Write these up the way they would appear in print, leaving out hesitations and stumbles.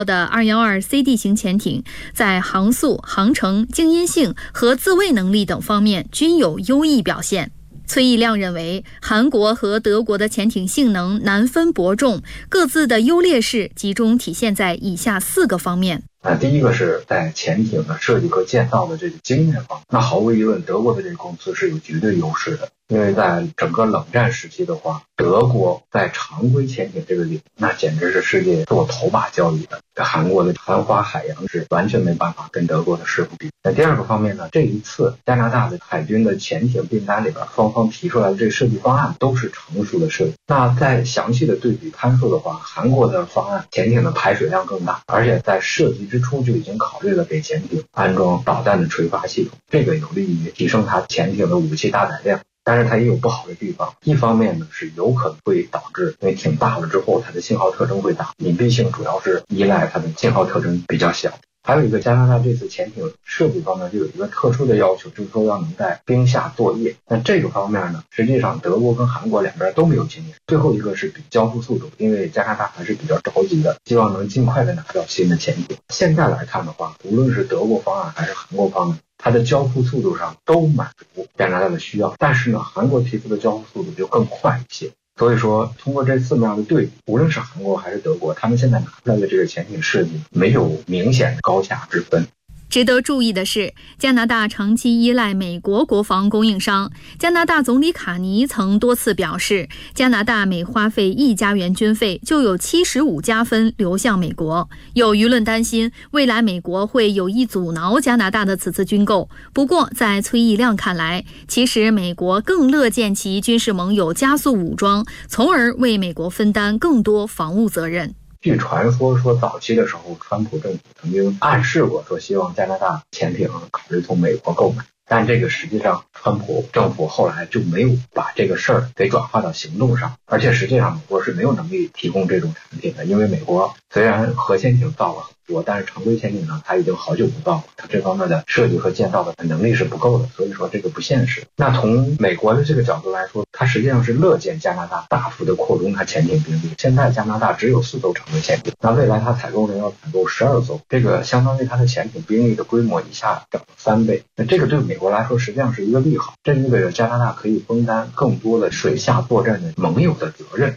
的212CD 型潜艇在航速、航程、静音性和自卫能力等方面均有优异表现。崔义亮认为，韩国和德国的潜艇性能难分伯仲，各自的优劣势集中体现在以下4个方面。 第一个是在潜艇的设计和建造的这个经验方面，那毫无疑问，德国的这个公司是有绝对优势的。因为在整个冷战时期的话，德国在常规潜艇这个领域，那简直是世界做头把交椅的。韩国的韩华海洋是完全没办法跟德国的师傅比。那第二个方面呢，这一次加拿大的海军的潜艇订单里边，双方提出来的这个设计方案都是成熟的设计。那在详细的对比参数的话，韩国的方案潜艇的排水量更大，而且在设计之初就已经考虑了给潜艇安装导弹的垂发系统，这个有利于提升它潜艇的武器搭载量。但是它也有不好的地方，一方面呢是有可能会导致，因为挺大了之后它的信号特征会大，隐蔽性主要是依赖它的信号特征比较小。还有一个，加拿大这次潜艇设计方面就有一个特殊的要求，就是说要能在冰下作业。那这个方面呢，实际上德国跟韩国两边都没有经验。最后一个是比交付速度，因为加拿大还是比较着急的，希望能尽快的拿到新的潜艇。现在来看的话，无论是德国方案还是韩国方案，它的交付速度上都满足加拿大的需要，但是呢，韩国提出的交付速度就更快一些。所以说，通过这4面的对比，无论是韩国还是德国，他们现在拿出来的这个潜艇设计没有明显的高下之分。 值得注意的是，加拿大长期依赖美国国防供应商。加拿大总理卡尼曾多次表示，加拿大每花费1加元军费就有75加分流向美国。有舆论担心，未来美国会有意阻挠加拿大的此次军购。不过，在崔义亮看来，其实美国更乐见其军事盟友加速武装，从而为美国分担更多防务责任。 据传说早期的时候，川普政府曾经暗示过，说希望加拿大潜艇考虑从美国购买，但这个实际上川普政府后来就没有把这个事儿给转化到行动上，而且实际上美国是没有能力提供这种产品的，因为美国虽然核潜艇造了很多，但是常规潜艇呢，它已经好久不造了，它这方面的设计和建造的能力是不够的，所以说这个不现实。那从美国的这个角度来说，它实际上是乐见加拿大大幅的扩充它潜艇兵力。现在加拿大只有4艘常规潜艇，那未来它采购呢要采购12艘，这个相当于它的潜艇兵力的规模一下涨了3倍。那这个对美国来说实际上是一个利好，这意味着加拿大可以分担更多的水下作战的盟友的责任。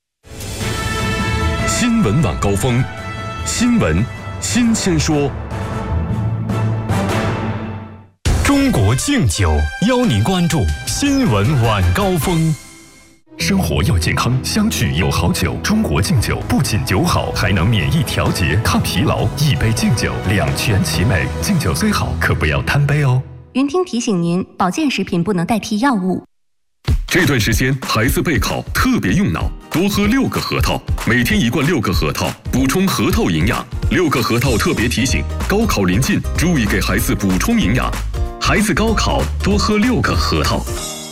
新闻晚高峰，新闻新鲜说。中国敬酒邀您关注新闻晚高峰。生活要健康，相聚有好酒。中国敬酒不仅酒好，还能免疫调节、抗疲劳。一杯敬酒，两全其美。敬酒虽好，可不要贪杯哦。 云听提醒您，保健食品不能代替药物。 这段时间孩子备考特别用脑，多喝6个核桃，每天1罐6个核桃，补充核桃营养。6个核桃特别提醒，高考临近，注意给孩子补充营养。孩子高考多喝6个核桃。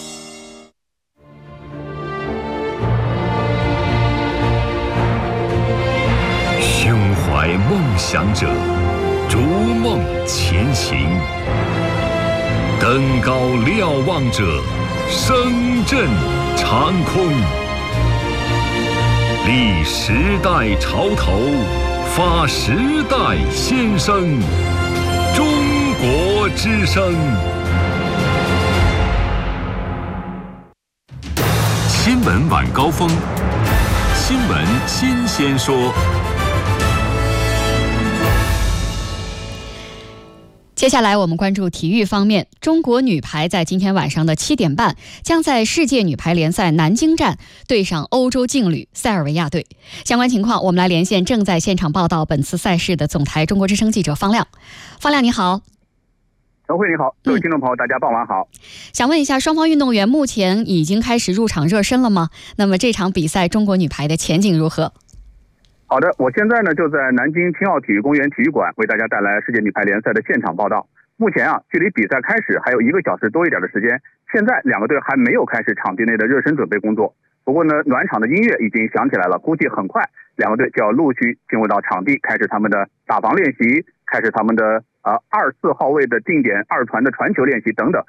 胸怀梦想者，逐梦前行。登高瞭望者，声震长空。立时代潮头，发时代先声。中国之声。新闻晚高峰，新闻新鲜说。 接下来我们关注体育方面，中国女排在今天晚上的7点半将在世界女排联赛南京站对上欧洲劲旅塞尔维亚队。相关情况我们来连线正在现场报道本次赛事的总台中国之声记者方亮。方亮你好。 陈慧你好，各位听众朋友大家傍晚好。 想问一下，双方运动员目前已经开始入场热身了吗？那么这场比赛中国女排的前景如何？ 好的，我现在呢就在南京青奥体育公园体育馆为大家带来世界女排联赛的现场报道。目前距离比赛开始还有1个小时多一点的时间，现在2个队还没有开始场地内的热身准备工作。不过呢，暖场的音乐已经响起来了，估计很快2个队就要陆续进入到场地，开始他们的打防练习，开始他们的2、4号位的定点2传的传球练习等等。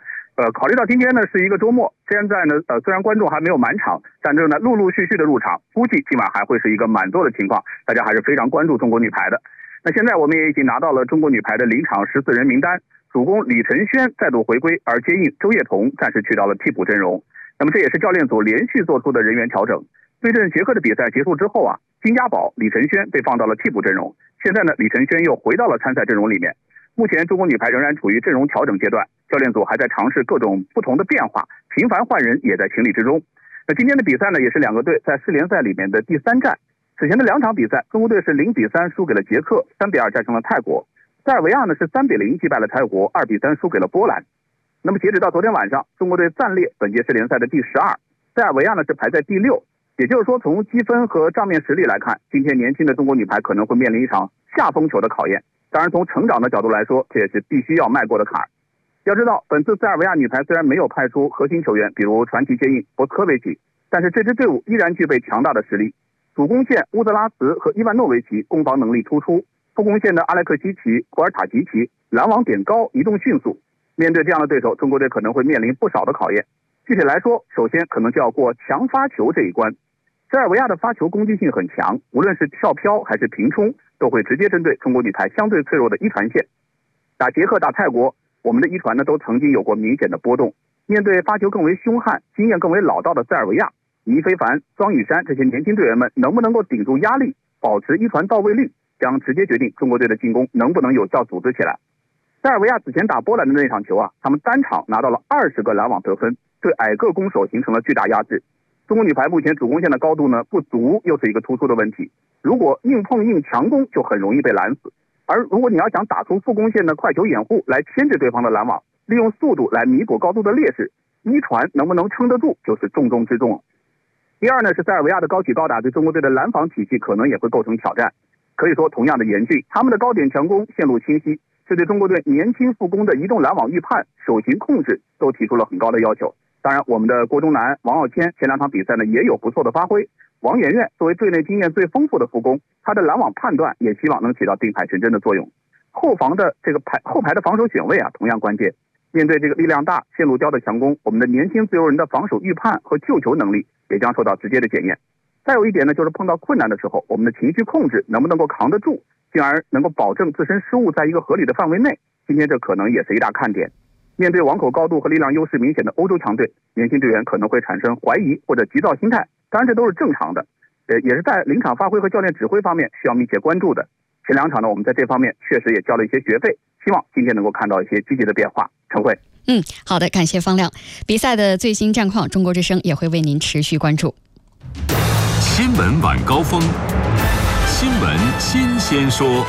考虑到今天呢是一个周末，现在呢虽然观众还没有满场，但这呢陆陆续续的入场，估计今晚还会是一个满座的情况，大家还是非常关注中国女排的。那现在我们也已经拿到了中国女排的临场14人名单，主攻李晨轩再度回归，而接应周叶彤暂时去到了替补阵容。那么这也是教练组连续做出的人员调整。对阵捷克的比赛结束之后啊，金家宝、李晨轩被放到了替补阵容，现在呢李晨轩又回到了参赛阵容里面。目前中国女排仍然处于阵容调整阶段，教练组还在尝试各种不同的变化，频繁换人也在情理之中。那今天的比赛呢，也是两个队在世联赛里面的第3战。此前的2场比赛，中国队是0比3输给了捷克，3比2战胜了泰国。塞尔维亚呢是3比0击败了泰国，2比3输给了波兰。那么截止到昨天晚上，中国队暂列本届世联赛的第12，塞尔维亚呢是排在第6。也就是说，从积分和账面实力来看，今天年轻的中国女排可能会面临一场下风球的考验。当然，从成长的角度来说，这也是必须要迈过的坎儿。要知道，本次塞尔维亚女排虽然没有派出核心球员，比如传奇接应博斯科维奇，但是这支队伍依然具备强大的实力。主攻线乌泽拉茨和伊万诺维奇攻防能力突出，副攻线的阿莱克西奇、库尔塔吉奇拦网点高，移动迅速。面对这样的对手，中国队可能会面临不少的考验。具体来说，首先可能就要过强发球这一关。塞尔维亚的发球攻击性很强，无论是跳飘还是平冲，都会直接针对中国女排相对脆弱的一传线。打捷克、打泰国，我们的一传呢都曾经有过明显的波动。面对发球更为凶悍、经验更为老道的塞尔维亚，倪非凡、庄宇珊这些年轻队员们能不能够顶住压力，保持一传到位率，将直接决定中国队的进攻能不能有效组织起来。塞尔维亚此前打波兰的那场球啊，他们单场拿到了20个拦网得分，对矮个攻手形成了巨大压制。中国女排目前主攻线的高度呢不足，又是一个突出的问题。如果硬碰硬强攻，就很容易被拦死。而如果你要想打出副攻线的快球掩护来牵制对方的拦网，利用速度来弥补高度的劣势，一传能不能撑得住就是重中之重了。第二呢是塞尔维亚的高起高打对中国队的拦防体系可能也会构成挑战。可以说同样的严峻，他们的高点强攻线路清晰，这对中国队年轻副攻的移动拦网预判、手型控制都提出了很高的要求。当然，我们的郭忠南、王傲谦前2场比赛呢也有不错的发挥。王媛媛作为队内经验最丰富的副攻，她的拦网判断也希望能起到定海神针的作用。后排的防守选位啊同样关键。面对这个力量大、线路刁的强攻，我们的年轻自由人的防守预判和救球能力也将受到直接的检验。再有一点呢，就是碰到困难的时候，我们的情绪控制能不能够扛得住，进而能够保证自身失误在一个合理的范围内。今天这可能也是一大看点。面对网口高度和力量优势明显的欧洲强队，年轻队员可能会产生怀疑或者急躁心态，当然这都是正常的，也是在临场发挥和教练指挥方面需要密切关注的。前2场呢，我们在这方面确实也交了一些学费，希望今天能够看到一些积极的变化。陈慧， 好的，感谢方亮。比赛的最新战况，中国之声也会为您持续关注。 新闻晚高峰，新闻新鲜说。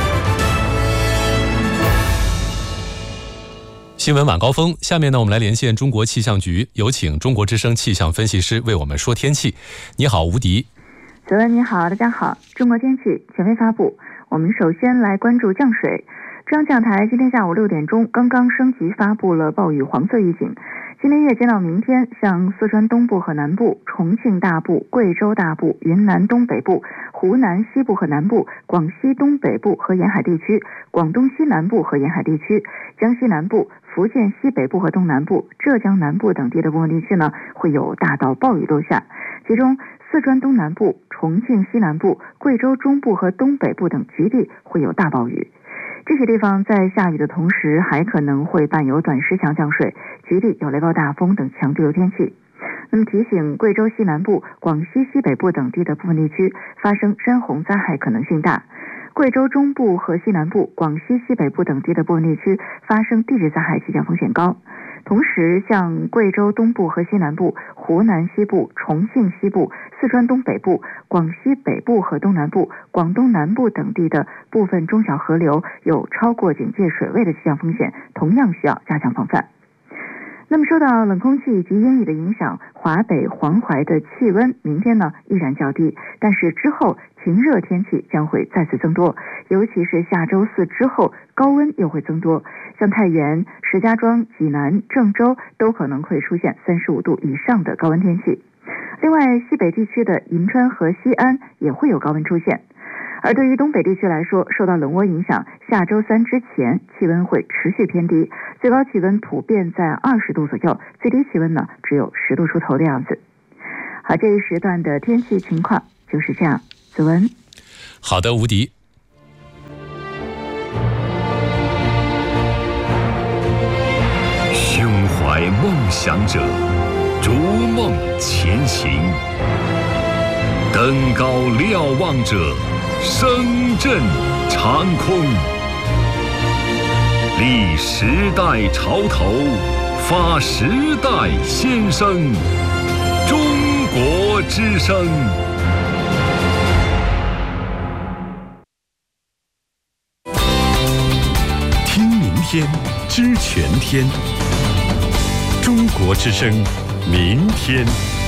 新闻晚高峰，下面呢，我们来连线中国气象局，有请中国之声气象分析师为我们说天气。你好，吴迪。 泽文你好，大家好。中国天气权威发布，我们首先来关注降水。中央气象台今天下午6点钟刚刚升级发布了暴雨黄色预警。今天夜间到明天，像四川东部和南部、重庆大部、贵州大部、云南东北部、湖南西部和南部、广西东北部和沿海地区、广东西南部和沿海地区、江西南部、福建西北部和东南部、浙江南部等地的部分地区呢，会有大到暴雨落下。其中，四川东南部、重庆西南部、贵州中部和东北部等局地会有大暴雨。这些地方在下雨的同时，还可能会伴有短时强降水，局地有雷暴大风等强对流天气。那么提醒贵州西南部、广西西北部等地的部分地区发生山洪灾害可能性大。贵州中部和西南部、广西西北部等地的部分地区发生地质灾害气象风险高。同时，像贵州东部和西南部、湖南西部、重庆西部、四川东北部、广西北部和东南部、广东南部等地的部分中小河流有超过警戒水位的气象风险，同样需要加强防范。那么受到冷空气以及阴雨的影响，华北、黄淮的气温明天呢依然较低，但是之后晴热天气将会再次增多，尤其是下周4之后高温又会增多，像太原、石家庄、济南、郑州都可能会出现35度以上的高温天气。另外，西北地区的银川和西安也会有高温出现。 而对于东北地区来说，受到冷涡影响，下周3之前气温会持续偏低，最高气温普遍在20度左右，最低气温呢只有10度出头的样子。好，这一时段的天气情况就是这样。子文， 好的，吴迪。 胸怀梦想者，逐梦前行；登高瞭望者，声震长空。立时代潮头，发时代先声。中国之声。听明天，知全天。中国之声，明天。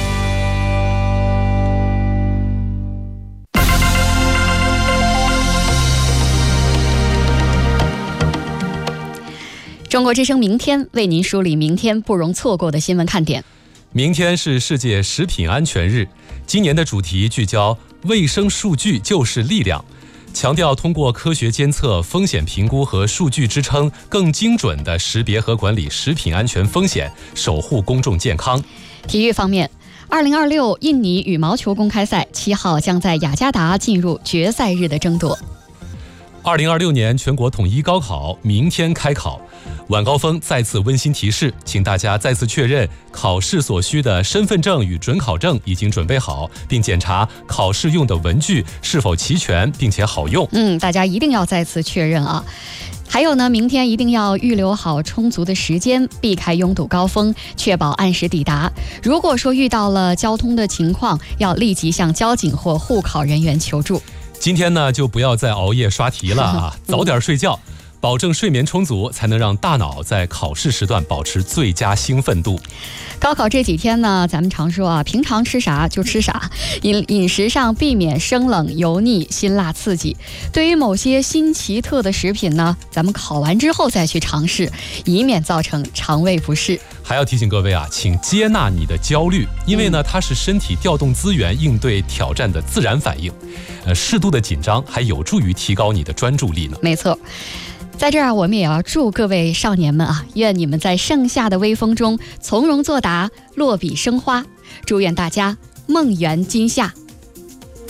中国之声明天为您梳理明天不容错过的新闻看点。 明天是世界食品安全日，今年的主题聚焦卫生数据就是力量，强调通过科学监测、风险评估和数据支撑，更精准地识别和管理食品安全风险，守护公众健康。 体育方面，2026印尼羽毛球公开赛7号将在雅加达进入决赛日的争夺。 2026年全国统一高考明天开考，晚高峰再次温馨提示，请大家再次确认考试所需的身份证与准考证已经准备好，并检查考试用的文具是否齐全并且好用。 大家一定要再次确认啊。还有呢，明天一定要预留好充足的时间，避开拥堵高峰，确保按时抵达。如果说遇到了交通的情况，要立即向交警或护考人员求助。 今天呢，就不要再熬夜刷题了啊，早点睡觉，保证睡眠充足，才能让大脑在考试时段保持最佳兴奋度。 高考这几天呢，咱们常说啊，平常吃啥就吃啥，饮食上避免生冷、油腻、辛辣刺激。对于某些新奇特的食品呢，咱们考完之后再去尝试，以免造成肠胃不适。 还要提醒各位啊，请接纳你的焦虑，因为呢，它是身体调动资源应对挑战的自然反应。适度的紧张还有助于提高你的专注力呢。 没错。在这儿，我们也要祝各位少年们啊，愿你们在盛夏的微风中从容作答，落笔生花。祝愿大家梦圆今夏。